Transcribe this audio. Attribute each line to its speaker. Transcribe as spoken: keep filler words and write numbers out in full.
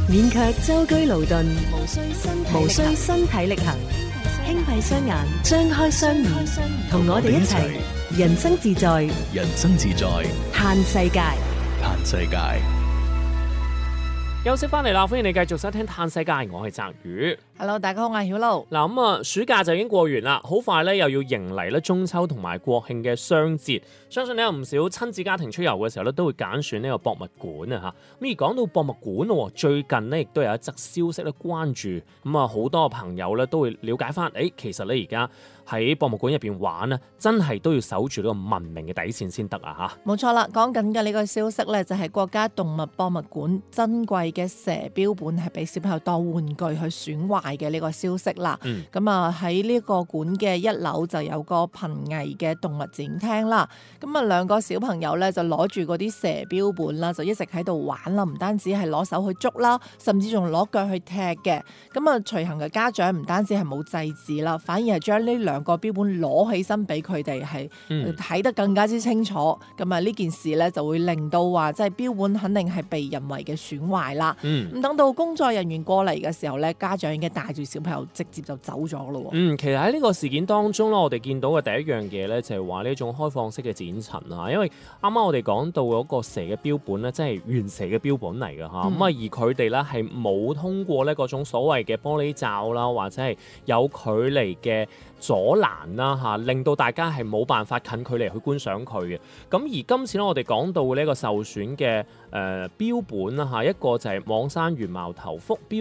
Speaker 1: 勉強舟車勞頓，
Speaker 2: 無需身體
Speaker 1: 無需身體力行，輕閉雙眼，張開雙耳，同我哋一齊人生自在，
Speaker 3: 人生自在，
Speaker 1: 嘆世界。
Speaker 3: 嘆世界。
Speaker 4: 休息翻嚟啦，歡迎你繼續收聽《嘆世界》，我係澤宇。
Speaker 2: Hello， 大家好，我係曉露。
Speaker 4: 嗱咁啊，暑假就已經過完啦，好快咧又要迎嚟咧中秋同埋國慶嘅雙節。相信咧有唔少親子家庭出遊嘅時候咧，都會揀選呢個博物館啊嚇。咁而講到博物館咯，最近呢亦都有一則消息咧關注，咁啊好多朋友咧都會了解翻，誒其實咧而家喺博物館入邊玩咧，真係都要守住呢個文明嘅底線先得啊嚇。
Speaker 2: 冇錯啦，講緊嘅呢個消息咧，就係國家動物博物館珍貴嘅蛇標本係俾小朋友當玩具去損壞嘅呢個消息啦。咁啊喺呢個館嘅一樓就有個瀕危嘅動物展廳啦。咁啊兩個小朋友咧就攞住嗰啲蛇標本啦，就一直喺度玩啦，唔單止係攞手去捉啦，甚至仲攞腳去踢嘅。咁啊隨行嘅家長唔單止係冇制止啦，反而係將呢兩個標本攞起身俾佢哋係睇得更加之清楚。咁啊呢件事咧就會令到話即係標本肯定係被人為嘅損壞啦。咁、嗯、等到工作人員過嚟嘅時候咧，家長已經帶住小朋友直接就走咗咯。
Speaker 4: 嗯，其實喺呢個事件當中咧，我哋見到嘅第一樣嘢咧就係話呢種開放式嘅展陳啊，因為啱啱我哋講到嗰個蛇嘅標本咧，即係原蛇嘅標本嚟嘅嚇。咁啊、嗯、而佢哋咧係冇通過咧嗰種所謂嘅玻璃罩啦，或者係有距離嘅阻攔啦嚇，令到大家係冇辦法近距離去觀賞佢嘅。咁而今次咧，我哋講到呢一個受損嘅誒、呃、標本啦嚇，一個就係網山原貌頭蝠標